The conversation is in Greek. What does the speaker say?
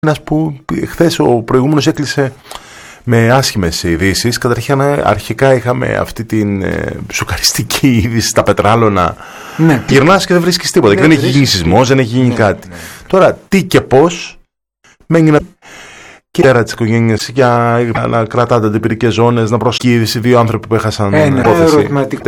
που χθες ο προηγούμενος έκλεισε με άσχημες ειδήσεις. Καταρχήν αρχικά είχαμε αυτή την σοκαριστική είδηση στα πετράλωνα. Ναι. Γυρνάς και δεν βρίσκεις τίποτα. Και δεν έχει γίνει σεισμός, δεν έχει γίνει κάτι. Ναι. Τώρα τι και πώς μένει και πέρα της οικογένειας για να κρατάτε αντιπυρικές ζώνες, να προσκύδει δύο άνθρωποι που έχασαν υπόθεση.